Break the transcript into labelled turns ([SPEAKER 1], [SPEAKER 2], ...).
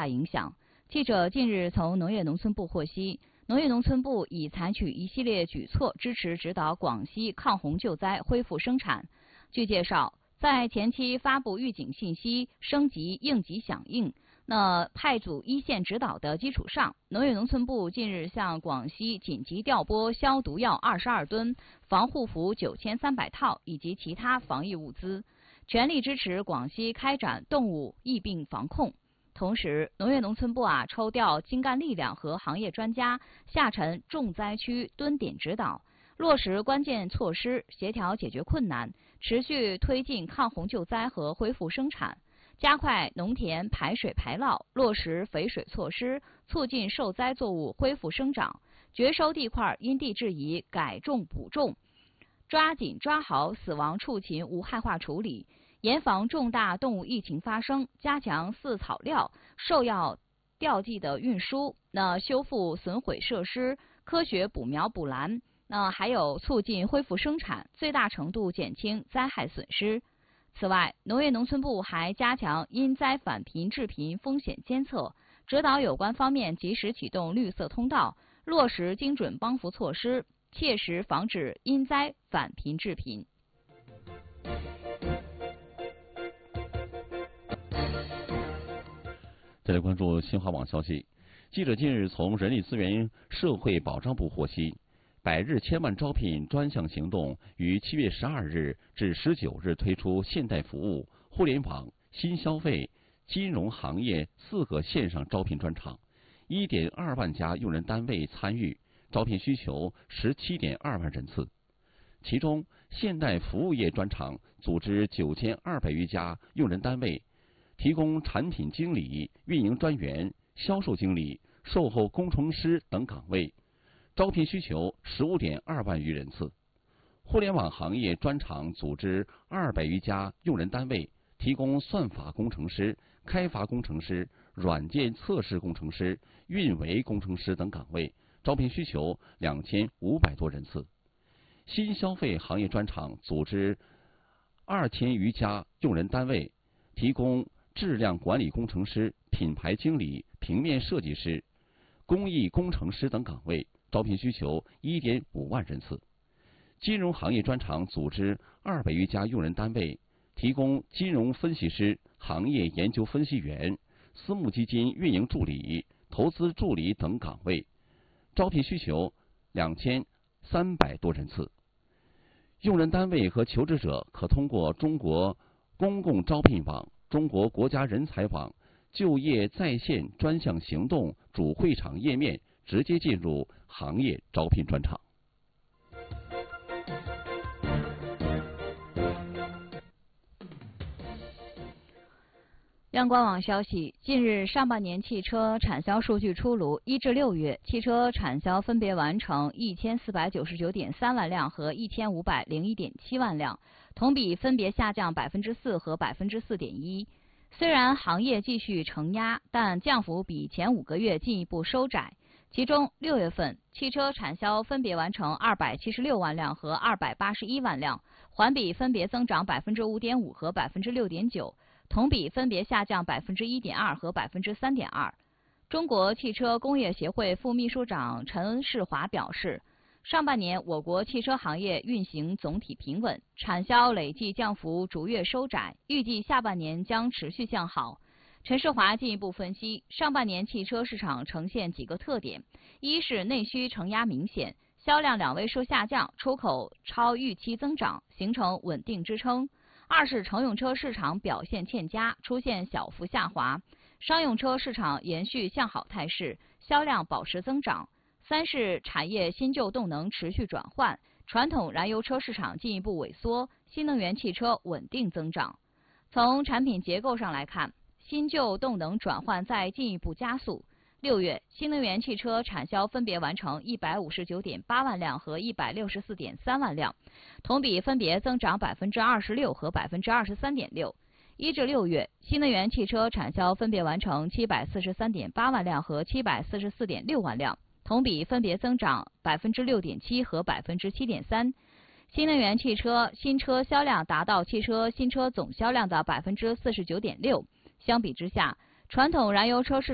[SPEAKER 1] 大影响。记者近日从农业农村部获悉，农业农村部已采取一系列举措支持指导广西抗洪救灾、恢复生产。据介绍，在前期发布预警信息、升级应急响应、派组一线指导的基础上，农业农村部近日向广西紧急调拨消毒药22吨、防护服9300套以及其他防疫物资，全力支持广西开展动物疫病防控。同时，农业农村部抽调精干力量和行业专家下沉重灾区蹲点指导，落实关键措施，协调解决困难，持续推进抗洪救灾和恢复生产，加快农田排水排涝，落实肥水措施，促进受灾作物恢复生长，绝收地块因地制宜改种补种，抓紧抓好死亡畜禽无害化处理，严防重大动物疫情发生，加强饲草料、兽药调剂的运输，修复损毁设施，科学补苗补栏，还有促进恢复生产，最大程度减轻灾害损失。此外，农业农村部还加强因灾返贫致贫风险监测，指导有关方面及时启动绿色通道，落实精准帮扶措施，切实防止因灾返贫致贫。
[SPEAKER 2] 再来关注新华网消息，记者近日从人力资源社会保障部获悉，100日千万招聘专项行动于7月12日至19日推出现代服务、互联网、新消费、金融行业4个线上招聘专场，1.2万家用人单位参与，招聘需求17.2万人次。其中，现代服务业专场组织9200余家用人单位，提供产品经理、运营专员、销售经理、售后工程师等岗位，招聘需求15.2万余人次。互联网行业专场组织200余家用人单位，提供算法工程师、开发工程师、软件测试工程师、运维工程师等岗位，招聘需求2500多人次。新消费行业专场组织2000余家用人单位，提供质量管理工程师、品牌经理、平面设计师、工艺工程师等岗位，招聘需求1.5万人次。金融行业专场组织200余家用人单位，提供金融分析师、行业研究分析员、私募基金运营助理、投资助理等岗位，招聘需求2300多人次。用人单位和求职者可通过中国公共招聘网、中国国家人才网就业在线专项行动主会场页面直接进入行业招聘专场。
[SPEAKER 1] 央广网消息，近日上半年汽车产销数据出炉，1至6月汽车产销分别完成1499.3万辆和1501.7万辆，同比分别下降4%和4.1%。虽然行业继续承压，但降幅比前5个月进一步收窄。其中6月份汽车产销分别完成276万辆和281万辆，环比分别增长5.5%和6.9%。同比分别下降1.2%和3.2%。中国汽车工业协会副秘书长陈世华表示，上半年我国汽车行业运行总体平稳，产销累计降幅逐月收窄，预计下半年将持续向好。陈世华进一步分析，上半年汽车市场呈现几个特点：一是内需承压明显，销量2位数下降，出口超预期增长，形成稳定支撑。2是乘用车市场表现欠佳，出现小幅下滑，商用车市场延续向好态势，销量保持增长。3是产业新旧动能持续转换，传统燃油车市场进一步萎缩，新能源汽车稳定增长。从产品结构上来看，新旧动能转换在进一步加速。6月，新能源汽车产销分别完成159.8万辆和164.3万辆，同比分别增长26%和23.6%。1至6月，新能源汽车产销分别完成743.8万辆和744.6万辆，同比分别增长6.7%和7.3%。新能源汽车新车销量达到汽车新车总销量的49.6%。相比之下，传统燃油车市